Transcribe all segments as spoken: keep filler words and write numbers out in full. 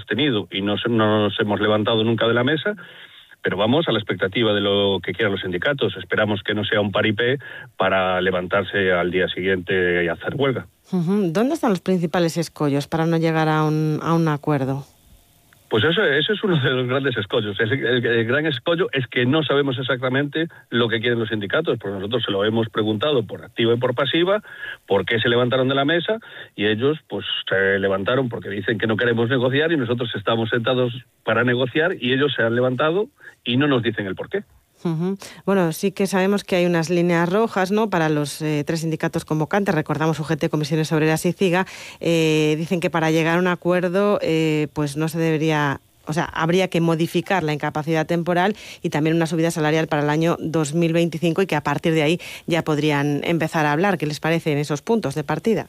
hemos tenido y no, no nos hemos levantado nunca de la mesa, pero vamos a la expectativa de lo que quieran los sindicatos. Esperamos que no sea un paripé para levantarse al día siguiente y hacer huelga. Uh-huh. ¿Dónde están los principales escollos para no llegar a un, a un acuerdo? Pues eso, eso es uno de los grandes escollos. El, el, el gran escollo es que no sabemos exactamente lo que quieren los sindicatos, porque nosotros se lo hemos preguntado por activa y por pasiva, por qué se levantaron de la mesa, y ellos pues se levantaron porque dicen que no queremos negociar y nosotros estamos sentados para negociar y ellos se han levantado y no nos dicen el por qué. Uh-huh. Bueno, sí que sabemos que hay unas líneas rojas, ¿no?, para los eh, tres sindicatos convocantes. Recordamos U G T, Comisiones Obreras y CIGA. Eh, dicen que para llegar a un acuerdo, eh, pues no se debería, o sea, habría que modificar la incapacidad temporal y también una subida salarial para el año dos mil veinticinco, y que a partir de ahí ya podrían empezar a hablar. ¿Qué les parecen esos puntos de partida?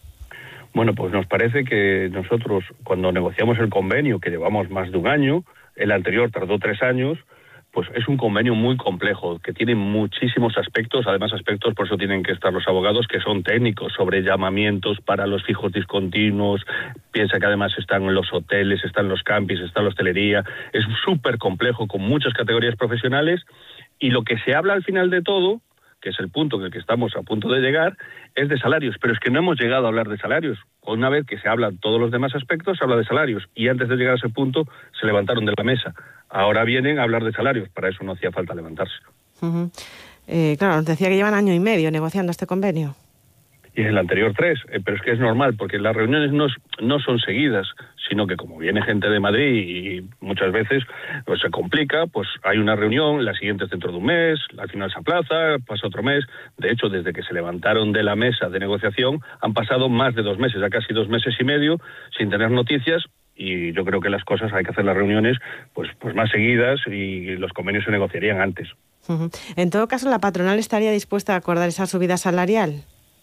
Bueno, pues nos parece que nosotros, cuando negociamos el convenio, que llevamos más de un año, el anterior tardó tres años, pues es un convenio muy complejo, que tiene muchísimos aspectos, además aspectos, por eso tienen que estar los abogados, que son técnicos, sobre llamamientos para los fijos discontinuos. Piensa que además están los hoteles, están los campings, está la hostelería. Es súper complejo, con muchas categorías profesionales, y lo que se habla al final de todo, que es el punto en el que estamos a punto de llegar, es de salarios, pero es que no hemos llegado a hablar de salarios. Una vez que se hablan todos los demás aspectos, se habla de salarios, y antes de llegar a ese punto se levantaron de la mesa. Ahora vienen a hablar de salarios, para eso no hacía falta levantarse. Uh-huh. Eh, claro, nos decía que llevan año y medio negociando este convenio. Y en el anterior tres, eh, pero es que es normal, porque las reuniones no, no son seguidas, sino que como viene gente de Madrid y muchas veces pues, se complica, pues hay una reunión, la siguiente es dentro de un mes, al final se aplaza, pasa otro mes. De hecho, desde que se levantaron de la mesa de negociación han pasado más de dos meses, ya casi dos meses y medio, sin tener noticias, y yo creo que las cosas hay que hacer las reuniones pues, pues más seguidas y los convenios se negociarían antes. Uh-huh. En todo caso, ¿la patronal estaría dispuesta a acordar esa subida salarial?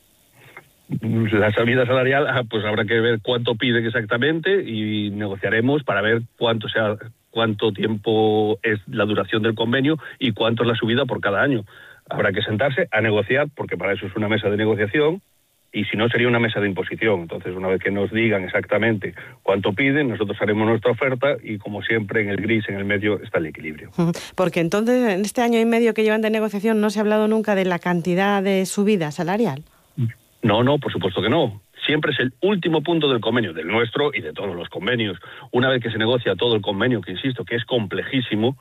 La subida salarial, pues habrá que ver cuánto piden exactamente y negociaremos para ver cuánto sea, cuánto tiempo es la duración del convenio y cuánto es la subida por cada año. Habrá que sentarse a negociar, porque para eso es una mesa de negociación, y si no sería una mesa de imposición. Entonces, una vez que nos digan exactamente cuánto piden, nosotros haremos nuestra oferta y, como siempre, en el gris, en el medio, está el equilibrio. Porque entonces, en este año y medio que llevan de negociación, ¿no se ha hablado nunca de la cantidad de subida salarial? No, no, por supuesto que no. Siempre es el último punto del convenio, del nuestro y de todos los convenios. Una vez que se negocia todo el convenio, que insisto, que es complejísimo,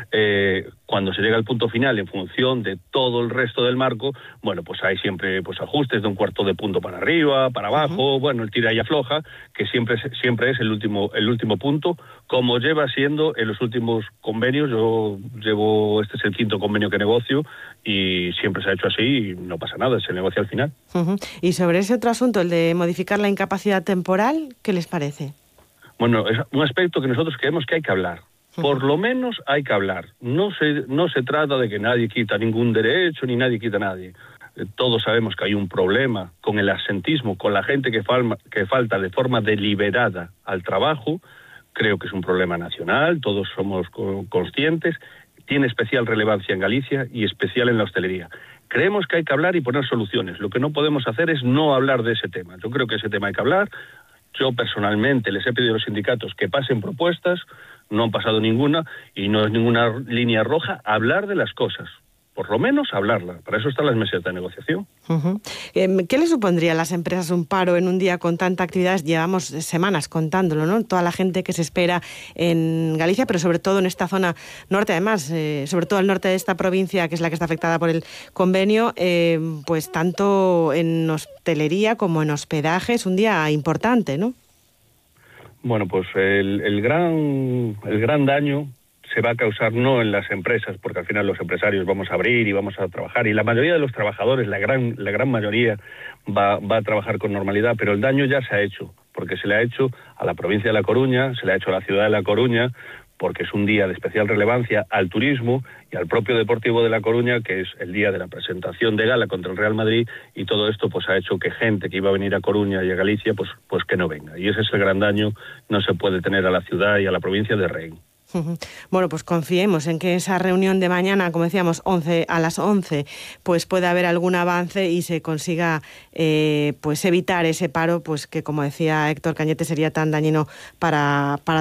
eh, cuando se llega al punto final en función de todo el resto del marco, bueno, pues hay siempre pues ajustes de un cuarto de punto para arriba, para abajo, uh-huh. Bueno, el tira y afloja, que siempre, siempre es el último, el último punto, como lleva siendo en los últimos convenios. Yo llevo, este es el quinto convenio que negocio, y siempre se ha hecho así y no pasa nada, se negocia al final. Uh-huh. Y sobre ese otro asunto, el de modificar la incapacidad temporal, ¿qué les parece? Bueno, es un aspecto que nosotros creemos que hay que hablar. Por lo menos hay que hablar. No se, no se trata de que nadie quita ningún derecho ni nadie quita a nadie. Todos sabemos que hay un problema con el absentismo, con la gente que, falma, que falta de forma deliberada al trabajo. Creo que es un problema nacional, todos somos conscientes. Tiene especial relevancia en Galicia y especial en la hostelería. Creemos que hay que hablar y poner soluciones. Lo que no podemos hacer es no hablar de ese tema. Yo creo que ese tema hay que hablar. Yo personalmente les he pedido a los sindicatos que pasen propuestas, no han pasado ninguna, y no es ninguna línea roja hablar de las cosas. Por lo menos hablarla. Para eso están las mesas de negociación. Uh-huh. ¿Qué le supondría a las empresas un paro en un día con tanta actividad? Llevamos semanas contándolo, ¿no? Toda la gente que se espera en Galicia, pero sobre todo en esta zona norte, además, eh, sobre todo al norte de esta provincia, que es la que está afectada por el convenio, eh, pues tanto en hostelería como en hospedaje, es un día importante, ¿no? Bueno, pues el, el gran el gran daño se va a causar no en las empresas, porque al final los empresarios vamos a abrir y vamos a trabajar, y la mayoría de los trabajadores, la gran la gran mayoría, va, va a trabajar con normalidad, pero el daño ya se ha hecho, porque se le ha hecho a la provincia de La Coruña, se le ha hecho a la ciudad de La Coruña, porque es un día de especial relevancia al turismo y al propio Deportivo de La Coruña, que es el día de la presentación de gala contra el Real Madrid, y todo esto pues ha hecho que gente que iba a venir a Coruña y a Galicia, pues, pues que no venga. Y ese es el gran daño, no se puede tener a la ciudad y a la provincia de rehén. Bueno, pues confiemos en que esa reunión de mañana, como decíamos, once a las once, pues pueda haber algún avance y se consiga eh, pues evitar ese paro, pues que, como decía Héctor Cañete, sería tan dañino para, para